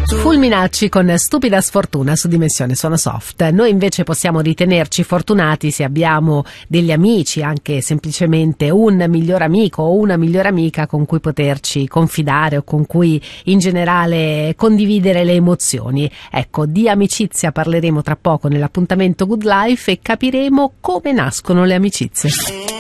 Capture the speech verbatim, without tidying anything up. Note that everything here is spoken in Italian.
Fulminacci con Stupida sfortuna su Dimensione Suono Soft. Noi invece possiamo ritenerci fortunati se abbiamo degli amici, anche semplicemente un miglior amico o una migliore amica con cui poterci confidare o con cui in generale condividere le emozioni. Ecco, di amicizia parleremo tra poco nell'appuntamento Good Life e capiremo come nascono le amicizie.